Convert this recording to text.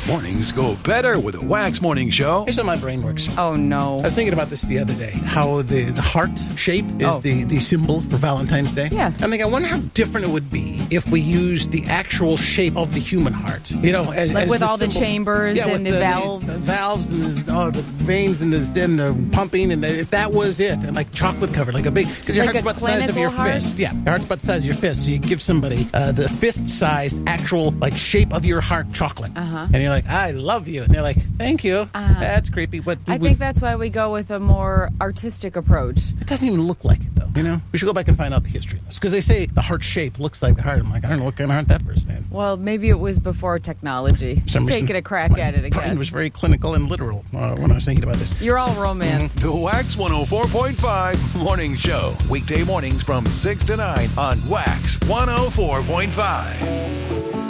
Mornings go better with a Wax Morning Show. Here's how my brain works. Oh, no. I was thinking about this the other day, how the heart shape is the symbol for Valentine's Day. Yeah. I'm thinking, I wonder how different it would be if we used the actual shape of the human heart. You know, as with the all symbol. the chambers and the valves. The valves and the veins and the pumping, and if that was it, and like chocolate covered, like a big, because your Like heart's a about the size of your clinical heart? fist. Yeah, your heart's about the size of your fist. So you give somebody the fist-sized actual like shape of your heart chocolate, and you're like, I love you, and they're like, thank you. That's creepy, but I think that's why we go with a more artistic approach. it doesn't even look like it, though. You know, we should go back and find out the history of this, because they say the heart shape looks like the heart. I'm like, I don't know what kind of heart that person had. Well, maybe it was before technology. For some Just reason, taking a crack my at it brain again. was very clinical and literal when I was thinking about this. You're all romance. The Wax 104.5 Morning Show. Weekday mornings from 6 to 9 on Wax 104.5.